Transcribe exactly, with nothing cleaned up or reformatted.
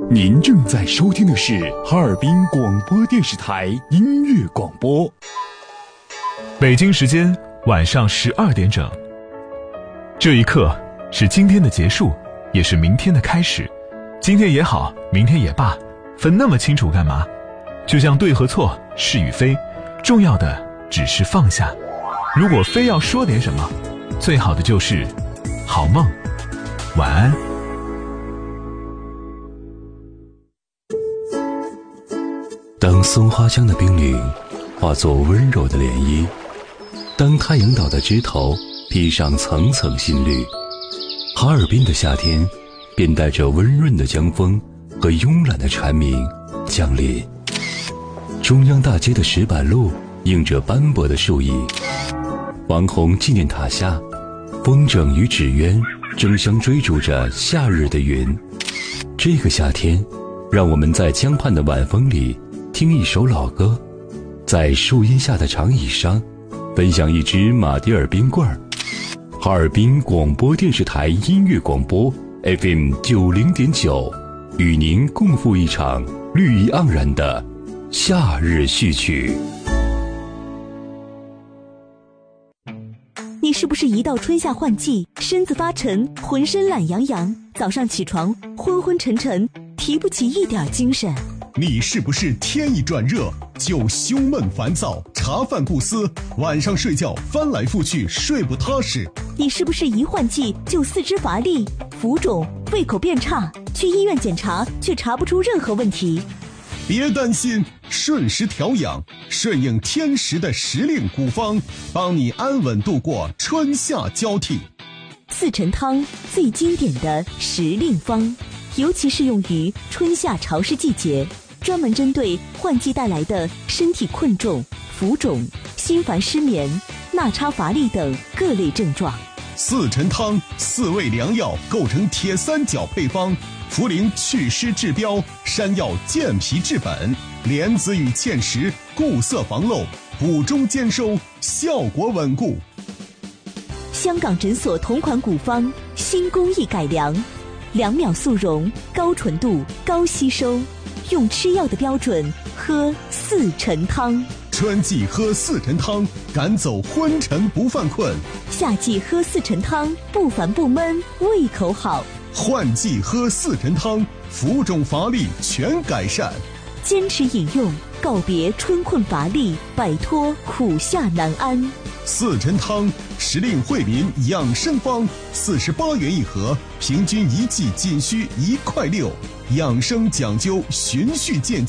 您正在收听的是哈尔滨广播电视台音乐广播。 北京时间晚上十二点整。这一刻是今天的结束，也是明天的开始。今天也好，明天也罢，分那么清楚干嘛？就像对和错，是与非，重要的只是放下。如果非要说点什么，最好的就是好梦，晚安。 当松花江的冰凌化作温柔的涟漪，当太阳岛的枝头披上层层新绿，哈尔滨的夏天便带着温润的江风和慵懒的蝉鸣降临。中央大街的石板路映着斑驳的树影，王洪纪念塔下，风筝与纸鸢争相追逐着夏日的云。这个夏天，让我们在江畔的晚风里听一首老歌，在树荫下的长椅上分享一支马迭尔冰棍儿。哈尔滨广播电视台音乐广播 F M 九零点九，与您共赴一场绿意盎然的夏日序曲。 你是不是一到春夏换季，身子发沉，浑身懒洋洋，早上起床昏昏沉沉，提不起一点精神？ 你是不是天一转热就胸闷烦躁，茶饭不思，晚上睡觉翻来覆去睡不踏实？ 你是不是一换季就四肢乏力、浮肿、胃口变差，去医院检查却查不出任何问题？ 别担心，顺时调养，顺应天时的时令古方，帮你安稳度过春夏交替。 四陈汤最经典的时令方，尤其适用于春夏潮湿季节，专门针对换季带来的身体困重、浮肿、心烦失眠、纳差乏力等各类症状。 四陈汤四味良药构成铁三角配方，茯苓祛湿治标，山药健脾治本，莲子与芡实固色防漏，补中兼收，效果稳固。 香港诊所同款古方，新工艺改良，两秒速溶，高纯度，高吸收，用吃药的标准喝四陈汤。 春季喝四陈汤，赶走昏沉不犯困； 夏季喝四陈汤，不烦不闷，胃口好。 换季喝四陈汤，浮肿乏力全改善。 坚持饮用，告别春困乏力，摆脱苦夏难安。 四陈汤时令惠民养生方，四十八元一盒，平均一剂仅需一块六。养生讲究循序渐进。